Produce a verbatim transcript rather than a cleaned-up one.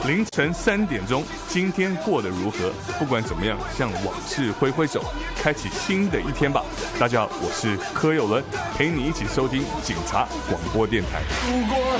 凌晨三点钟，今天过得如何？不管怎么样，向往事挥挥手，开启新的一天吧。大家好，我是柯有伦，陪你一起收听警察广播电台。